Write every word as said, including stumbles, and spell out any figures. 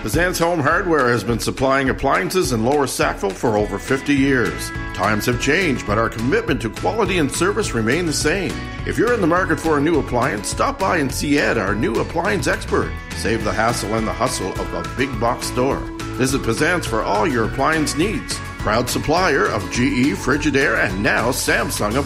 Pazan's Home Hardware has been supplying appliances in Lower Sackville for over fifty years. Times have changed, but our commitment to quality and service remain the same. If you're in the market for a new appliance, stop by and see Ed, our new appliance expert. Save the hassle and the hustle of a big box store. Visit Pazan's for all your appliance needs. Proud supplier of G E, Frigidaire, and now Samsung